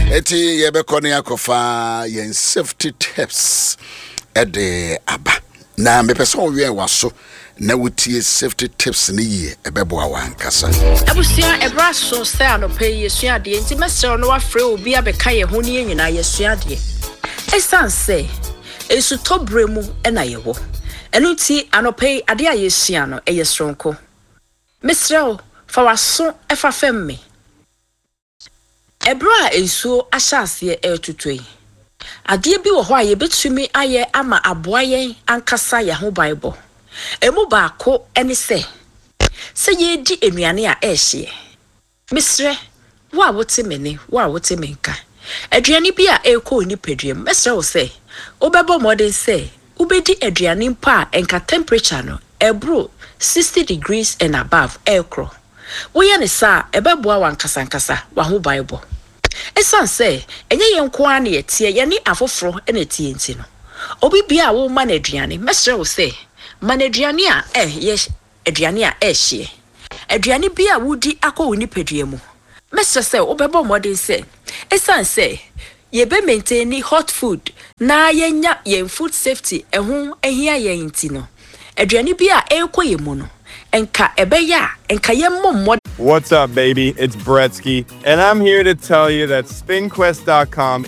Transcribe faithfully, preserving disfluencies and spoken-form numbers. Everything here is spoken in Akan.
Eti yebekoni akofa yen safety tips ede aba. Na me person we waso na wutie safety tips ni ye ebebo awankasa. Abusia ebra so say anope yesua de enti mesere no afre obi abeka ye ho ne nyina yesua de. Esan say esu tobremu na yewo. Enu ti anope ade a yesua no eyesronko. Mesere o fa waso efa fem me. Ebra ensuo ahyase etutoi. Ade bi wo ho a yebetumi aye ama aboayen ankasa ya ho Bible. Emu baako ene se se yedi enuane a ehye. Misre wa wote mene wa wote menka. Aduane bi a ekọ nipadwam mesre wo se obebo modern se ubedi aduane mpa enka temperature no ebro sixty degrees and above ekro. Wo ye ne sa ebeboa wankasa nkasa wa ho Bible. Esan say enye yenko ane yetie ye ni afoforo ene tie nti no obi bia wo ma na aduane mesre wo se ma na aduane a eh ye aduane a ehye aduane bia wudi akọ woni padua mu mesre se obebo modern say esan say ye be maintain hot food na yenya yen food safety ehun ehia yen nti no aduane bia ekọ ye mu no enka ebeya enka ye mommo. What's up, baby? It's Bretsky, and I'm here to tell you that spin quest dot com